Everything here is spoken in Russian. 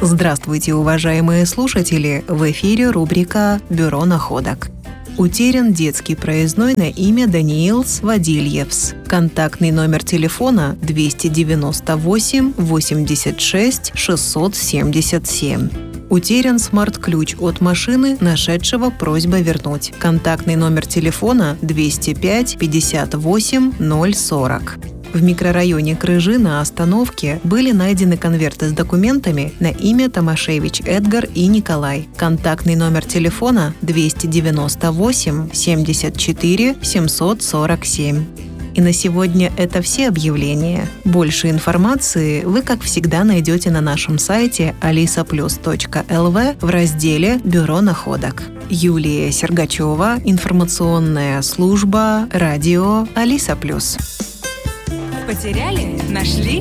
Здравствуйте, уважаемые слушатели! В эфире рубрика «Бюро находок». Утерян детский проездной на имя Даниилс Вадильевс. Контактный номер телефона 298 86 677. Утерян смарт-ключ от машины, нашедшего просьба вернуть. Контактный номер телефона 205 58 040. В микрорайоне Крыжи на остановке были найдены конверты с документами на имя Томашевич Эдгар и Николай. Контактный номер телефона 298 74 747. И на сегодня это все объявления. Больше информации вы, как всегда, найдете на нашем сайте alisaplus.lv в разделе «Бюро находок». Юлия Сергачева, информационная служба, радио Алиса Плюс. Потеряли? Нашли?